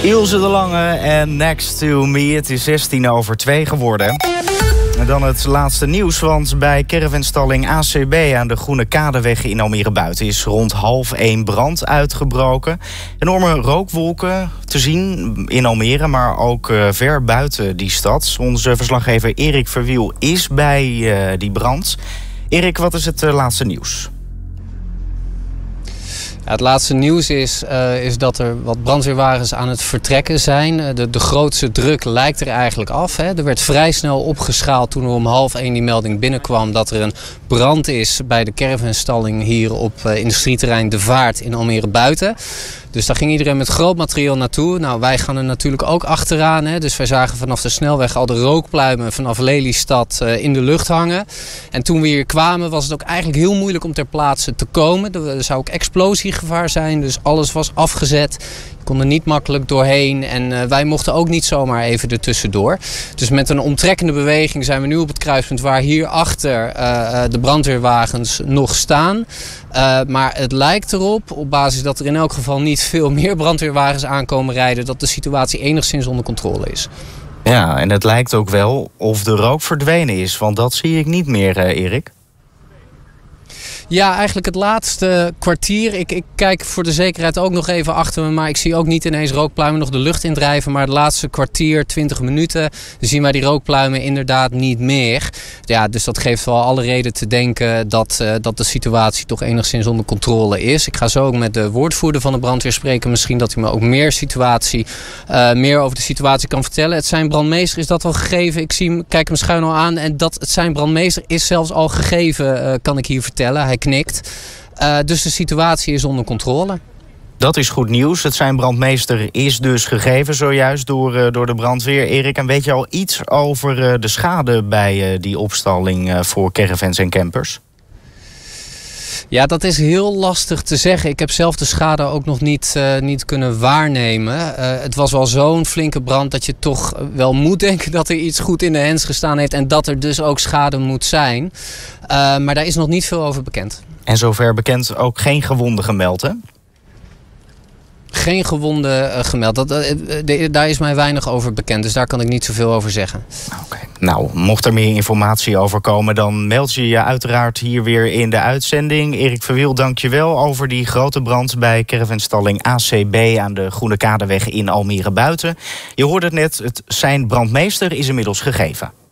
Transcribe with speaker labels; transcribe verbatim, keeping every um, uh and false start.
Speaker 1: Ilse de Lange en Next to Me. Het is zestien over twee geworden. En dan het laatste nieuws, want bij caravanstalling A C B aan de Groene Kadeweg in Almere Buiten is rond half één brand uitgebroken. Enorme rookwolken te zien in Almere, maar ook uh, ver buiten die stad. Onze verslaggever Erik Verwiel is bij uh, die brand. Erik, wat is het uh, laatste nieuws?
Speaker 2: Ja, het laatste nieuws is, uh, is dat er wat brandweerwagens aan het vertrekken zijn. De, de grootste druk lijkt er eigenlijk af. Hè. Er werd vrij snel opgeschaald toen er om half één die melding binnenkwam dat er een brand is bij de caravanstalling hier op uh, industrieterrein De Vaart in Almere Buiten. Dus daar ging iedereen met groot materieel naartoe. Nou, wij gaan er natuurlijk ook achteraan. Hè. Dus wij zagen vanaf de snelweg al de rookpluimen vanaf Lelystad uh, in de lucht hangen. En toen we hier kwamen was het ook eigenlijk heel moeilijk om ter plaatse te komen. Er zou ook explosiegevaar zijn, dus alles was afgezet. Je kon er niet makkelijk doorheen en uh, wij mochten ook niet zomaar even ertussendoor. Dus met een omtrekkende beweging zijn we nu op het kruispunt waar hierachter uh, de brandweerwagens nog staan. Uh, maar het lijkt erop, op basis dat er in elk geval niet veel meer brandweerwagens aankomen rijden, dat de situatie enigszins onder controle is.
Speaker 1: Ja, en het lijkt ook wel of de rook verdwenen is, want dat zie ik niet meer, uh, Erik.
Speaker 2: Ja, eigenlijk het laatste kwartier. Ik, ik kijk voor de zekerheid ook nog even achter me, maar ik zie ook niet ineens rookpluimen nog de lucht indrijven. Maar het laatste kwartier, twintig minuten, zien wij die rookpluimen inderdaad niet meer. Ja, dus dat geeft wel alle reden te denken dat, uh, dat de situatie toch enigszins onder controle is. Ik ga zo ook met de woordvoerder van de brandweer spreken. Misschien dat hij me ook meer, situatie, uh, meer over de situatie kan vertellen. Het zijn brandmeester is dat al gegeven. Ik zie hem, kijk hem schuin al aan. En dat het zijn brandmeester is zelfs al gegeven, uh, kan ik hier vertellen. Hij knikt. Uh, dus de situatie is onder controle.
Speaker 1: Dat is goed nieuws. Het zijn brandmeester is dus gegeven zojuist door, uh, door de brandweer. Erik, en weet je al iets over uh, de schade bij uh, die opstalling uh, voor caravans en campers?
Speaker 2: Ja, dat is heel lastig te zeggen. Ik heb zelf de schade ook nog niet, uh, niet kunnen waarnemen. Uh, het was wel zo'n flinke brand dat je toch wel moet denken dat er iets goed in de hens gestaan heeft en dat er dus ook schade moet zijn. Uh, maar daar is nog niet veel over bekend.
Speaker 1: En zover bekend ook geen gewonden gemeld, hè?
Speaker 2: Geen gewonden uh, gemeld. Dat, uh, de, daar is mij weinig over bekend, dus daar kan ik niet zoveel over zeggen.
Speaker 1: Oké. Okay. Nou, mocht er meer informatie over komen, dan meld je je uiteraard hier weer in de uitzending. Erik Verwiel, dank je wel over die grote brand bij caravanstalling A C B aan de Groene Kadeweg in Almere Buiten. Je hoorde het net, het zijn brandmeester is inmiddels gegeven.